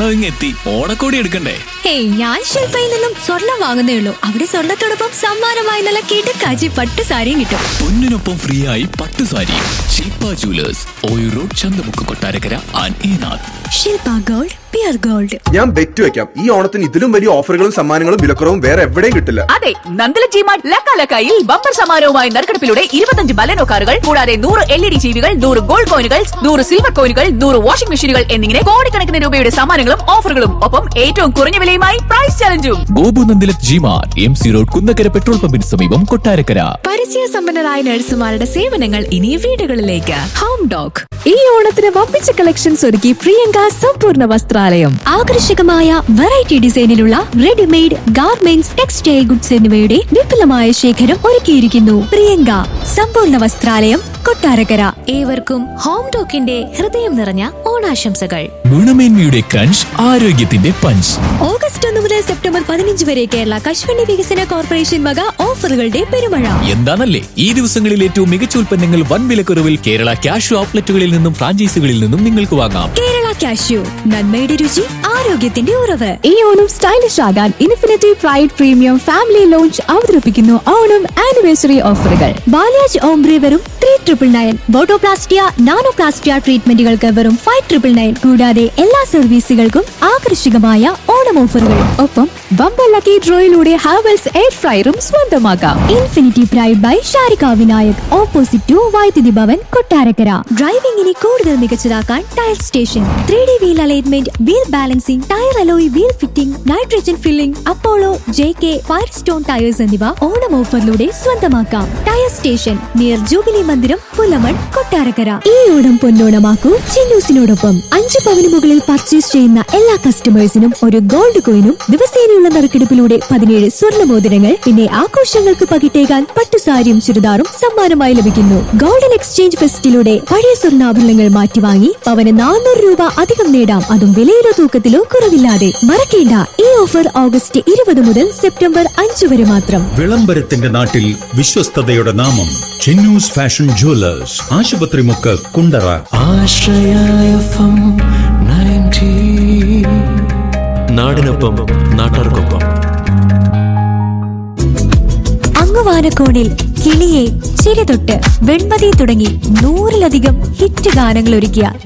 ഇങ്ങെത്തി, ഓണക്കോടി എടുക്കണ്ടേ? ഹേയ്, ഞാൻ ശില്പയിൽ നിന്നും സ്വർണം വാങ്ങുന്നേ ഉള്ളൂ. അവിടെ സ്വർണത്തോടൊപ്പം സമ്മാനമായി നല്ല കിടക്കാച്ചി പട്ട് സാരിയും കിട്ടും. പൊന്നിനൊപ്പം ഫ്രീ ആയി പട്ട് സാരി. ശില്പ jewellers, Oyoor road, Chanthamukku, Kottarakkara and ഈനാഥ്. Shilpa gold, peer gold. ഞാൻ ബെറ്റ് വെക്കാം, ഈ ഓണത്തിന് ഇതിലും വലിയ ഓഫറുകളും സമ്മാനങ്ങളും വിലക്കുറവും വേറെ എവിടെയും കിട്ടില്ല. അതെ, നന്ദല ജിമാർട്ട് ലക്കാലക്കായിൽ ബമ്പർ സമ്മാനവുമായി നറുക്കെടുപ്പിലൂടെ 25 ബലനോ കാറുകൾ കൂടാതെ 100 LED ടിവികൾ, 100 ഗോൾഡ് കോയിനുകൾ, 100 സിൽവർ കോയിനുകൾ, 100 വാഷിംഗ് മെഷീനുകൾ എന്നിങ്ങനെ കോടിക്കണക്കിന് രൂപയുടെ സമ്മാനങ്ങളും ഓഫറുകളും ഒപ്പം ഏറ്റവും കുറഞ്ഞ വിലയുമായി price ചലഞ്ചും. Gopu Nandilath G-Mart, MC road, Kunnakkara petrol പമ്പിന് സമീപം, കൊട്ടാരക്കര. പരിചയ സമ്പന്നരായ നഴ്സുമാരുടെ സേവനങ്ങൾ ഇനി വീടുകളിലേക്ക്. ഹോം ഡോഗ് ഈ ഓണത്തിന് വമ്പിച്ച കളക്ഷൻസ് ഒരുക്കി പ്രിയങ്ക സമ്പൂർണ്ണ വസ്ത്രാലയം. ആകർഷകമായ variety ഡിസൈനിലുള്ള readymade garments, textile goods എന്നിവയുടെ വിപുലമായ ശേഖരം ഒരുക്കിയിരിക്കുന്നു. പ്രിയങ്ക സമ്പൂർണ്ണ വസ്ത്രാലയം, കൊട്ടാരക്കര. ഏവർക്കും ഹോം ഡോക്കിന്റെ ഹൃദയം നിറഞ്ഞ ഓണാശംസകൾ. ഗുണമേന്മയുടെ ക്രഞ്ച്, ആരോഗ്യത്തിന്റെ പഞ്ച്. ഓഗസ്റ്റ് 1 മുതൽ സെപ്റ്റംബർ 15 വരെ കേരള കശുവണ്ടി വികസന കോർപ്പറേഷൻ വക ഓഫറുകളുടെ പെരുമഴ. എന്താണല്ലേ ഈ ദിവസങ്ങളിൽ ഏറ്റവും മികച്ച ഉൽപ്പന്നങ്ങൾ വൻ വിലക്കുറവിൽ കേരള ക്യാഷ് ഔട്ട്ലെറ്റുകളിൽ നിന്നും ഫ്രാഞ്ചൈസികളിൽ നിന്നും നിങ്ങൾക്ക് വാങ്ങാം. കേരള കാഷ്യൂ, നന്മയുടെ രുചി, ആരോഗ്യത്തിന്റെ ഉറവ്. ഈ ഓണം സ്റ്റൈലിഷ് ആകാൻ infinity pride premium family launch അവതരിപ്പിക്കുന്നു ഓണം ആനിവേഴ്സറി ഓഫറുകൾ. ബാലാജ് ഓംബ്രി വെറും 3,999. ബോട്ടോപ്ലാസ്റ്റിയ, നാനോപ്ലാസ്റ്റിയ ട്രീറ്റ്മെന്റുകൾക്ക് വെറും 5,999. കൂടാതെ എല്ലാ സർവീസുകൾക്കും ആകർഷകമായ ഓണം ഓഫറുകൾ. ഒപ്പം ബമ്പർ ലക്കി ഡ്രോയിലൂടെ ഹാവൽസ് എയർ ഫ്രയറും സ്വന്തമാക്കാം. Infinity pride by Sharika Vinayak, opposite to വൈദ്യുതി ഭവൻ, കൊട്ടാരക്കര. ഡ്രൈവിംഗിനെ കൂടുതൽ മികച്ചതാക്കാൻ tyre station. 3D wheel alignment, wheel balancing, tyre alloy wheel fitting, nitrogen filling, Apollo, JK, ഫയർസ്റ്റോൺ tyres എന്നിവ ഓണം ഓഫറിലൂടെ സ്വന്തമാക്കാം. ടയർ സ്റ്റേഷൻ നിയർ ജൂബിലി മന്ദിരം, പുലമൺ, കൊട്ടാരക്കര. ഈ ഓണം പൊന്നോണമാക്കൂ ചിന്നൂസിനോടൊപ്പം. 5 പവന് മുകളിൽ പർച്ചേസ് ചെയ്യുന്ന എല്ലാ കസ്റ്റമേഴ്സിനും ഒരു ഗോൾഡ് കോയിനും ദിവസേനയുള്ള നറുക്കെടുപ്പിലൂടെ 17 സ്വർണ്ണമോതിരങ്ങൾ, പിന്നെ ആഘോഷങ്ങൾക്ക് പകിട്ടേകാൻ പട്ടുസാരിയും ചുരിദാറും സമ്മാനമായി ലഭിക്കുന്നു. ഗോൾഡൻ എക്സ്ചേഞ്ച് ഫെസ്റ്റിലൂടെ പഴയ സ്വർണ്ണാഭരണങ്ങൾ മാറ്റി വാങ്ങി പവന് 400 രൂപ അധികം നേടാം. അതും വിലയിലോ തൂക്കത്തിലോ കുറവില്ലാതെ. മറക്കേണ്ട, ഈ ഓഫർ ഓഗസ്റ്റ് 20 മുതൽ സെപ്റ്റംബർ 5 വരെ മാത്രം. വിളംബരത്തിന്റെ നാട്ടിൽ വിശ്വസ്തതയുടെ നാമം ചിന്നൂസ് ഫാഷൻ ജുവലേഴ്സ്, ആശുപത്രി മുക്ക്, കുണ്ടറ. നാടിനൊപ്പം, നാട്ടാർക്കൊപ്പം. അങ്ങുവാനക്കോണിൽ കിളിയെ, ചിരിതൊട്ട്, വെൺമതി തുടങ്ങി 100-ലധികം ഹിറ്റ് ഗാനങ്ങൾ ഒരുക്കിയ